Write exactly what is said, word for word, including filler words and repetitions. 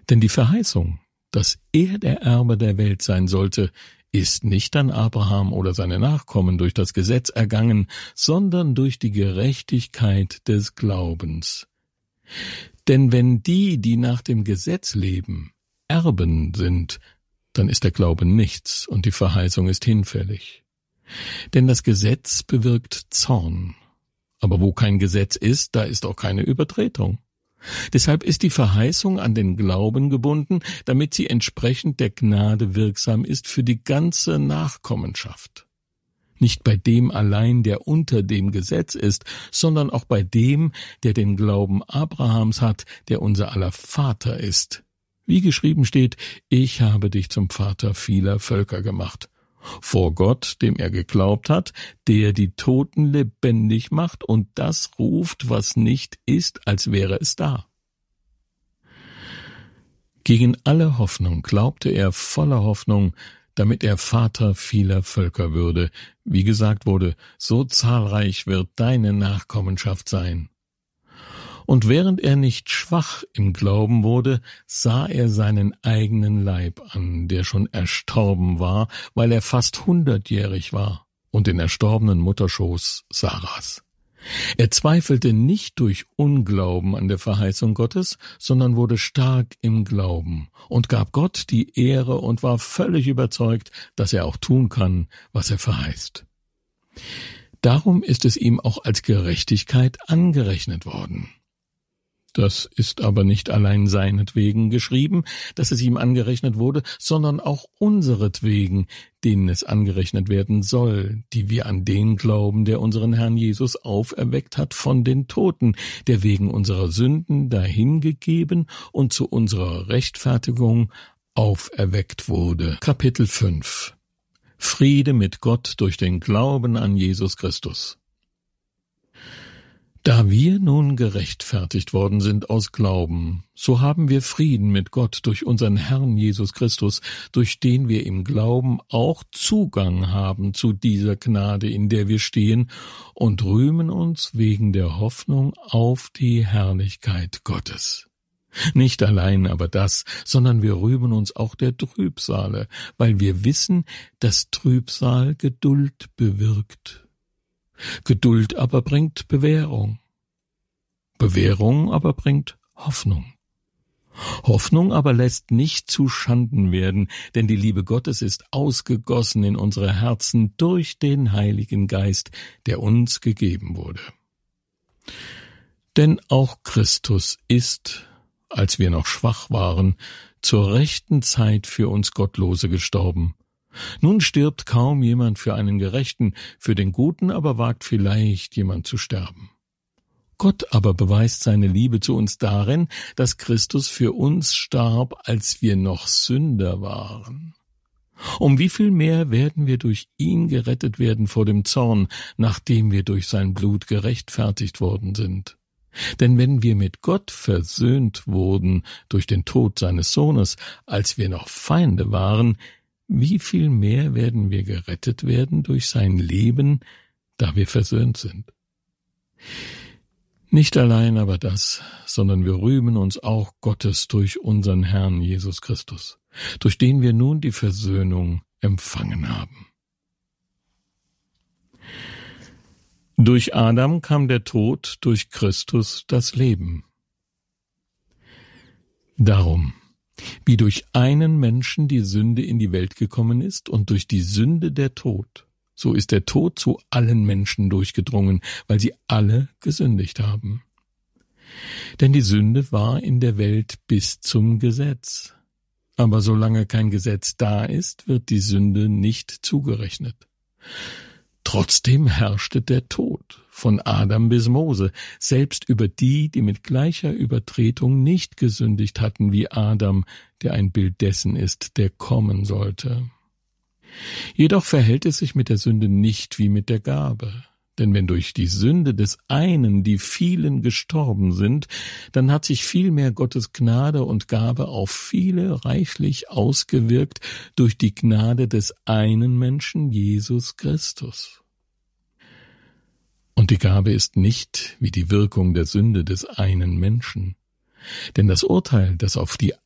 Denn die Verheißung, dass er der Erbe der Welt sein sollte, ist nicht an Abraham oder seine Nachkommen durch das Gesetz ergangen, sondern durch die Gerechtigkeit des Glaubens. Denn wenn die, die nach dem Gesetz leben, Erben sind, dann ist der Glaube nichts und die Verheißung ist hinfällig. Denn das Gesetz bewirkt Zorn. Aber wo kein Gesetz ist, da ist auch keine Übertretung. Deshalb ist die Verheißung an den Glauben gebunden, damit sie entsprechend der Gnade wirksam ist für die ganze Nachkommenschaft. Nicht bei dem allein, der unter dem Gesetz ist, sondern auch bei dem, der den Glauben Abrahams hat, der unser aller Vater ist. Wie geschrieben steht, ich habe dich zum Vater vieler Völker gemacht. Vor Gott, dem er geglaubt hat, der die Toten lebendig macht und das ruft, was nicht ist, als wäre es da. Gegen alle Hoffnung glaubte er voller Hoffnung, damit er Vater vieler Völker würde. Wie gesagt wurde, so zahlreich wird deine Nachkommenschaft sein. Und während er nicht schwach im Glauben wurde, sah er seinen eigenen Leib an, der schon erstorben war, weil er fast hundertjährig war, und den erstorbenen Mutterschoß Sarahs. Er zweifelte nicht durch Unglauben an der Verheißung Gottes, sondern wurde stark im Glauben und gab Gott die Ehre und war völlig überzeugt, dass er auch tun kann, was er verheißt. Darum ist es ihm auch als Gerechtigkeit angerechnet worden. Das ist aber nicht allein seinetwegen geschrieben, dass es ihm angerechnet wurde, sondern auch unseretwegen, denen es angerechnet werden soll, die wir an den glauben, der unseren Herrn Jesus auferweckt hat von den Toten, der wegen unserer Sünden dahingegeben und zu unserer Rechtfertigung auferweckt wurde. Kapitel fünf. Friede mit Gott durch den Glauben an Jesus Christus. Da wir nun gerechtfertigt worden sind aus Glauben, so haben wir Frieden mit Gott durch unseren Herrn Jesus Christus, durch den wir im Glauben auch Zugang haben zu dieser Gnade, in der wir stehen, und rühmen uns wegen der Hoffnung auf die Herrlichkeit Gottes. Nicht allein aber das, sondern wir rühmen uns auch der Trübsale, weil wir wissen, dass Trübsal Geduld bewirkt. Geduld aber bringt Bewährung. Bewährung aber bringt Hoffnung. Hoffnung aber lässt nicht zu Schanden werden, denn die Liebe Gottes ist ausgegossen in unsere Herzen durch den Heiligen Geist, der uns gegeben wurde. Denn auch Christus ist, als wir noch schwach waren, zur rechten Zeit für uns Gottlose gestorben. Nun stirbt kaum jemand für einen Gerechten, für den Guten aber wagt vielleicht jemand zu sterben. Gott aber beweist seine Liebe zu uns darin, dass Christus für uns starb, als wir noch Sünder waren. Um wie viel mehr werden wir durch ihn gerettet werden vor dem Zorn, nachdem wir durch sein Blut gerechtfertigt worden sind. Denn wenn wir mit Gott versöhnt wurden durch den Tod seines Sohnes, als wir noch Feinde waren, wie viel mehr werden wir gerettet werden durch sein Leben, da wir versöhnt sind. Nicht allein aber das, sondern wir rühmen uns auch Gottes durch unseren Herrn Jesus Christus, durch den wir nun die Versöhnung empfangen haben. Durch Adam kam der Tod, durch Christus das Leben. Darum, wie durch einen Menschen die Sünde in die Welt gekommen ist und durch die Sünde der Tod, so ist der Tod zu allen Menschen durchgedrungen, weil sie alle gesündigt haben. Denn die Sünde war in der Welt bis zum Gesetz. Aber solange kein Gesetz da ist, wird die Sünde nicht zugerechnet. Trotzdem herrschte der Tod von Adam bis Mose, selbst über die, die mit gleicher Übertretung nicht gesündigt hatten wie Adam, der ein Bild dessen ist, der kommen sollte. Jedoch verhält es sich mit der Sünde nicht wie mit der Gabe. Denn wenn durch die Sünde des einen die vielen gestorben sind, dann hat sich vielmehr Gottes Gnade und Gabe auf viele reichlich ausgewirkt durch die Gnade des einen Menschen, Jesus Christus. Und die Gabe ist nicht wie die Wirkung der Sünde des einen Menschen. Denn das Urteil, das auf die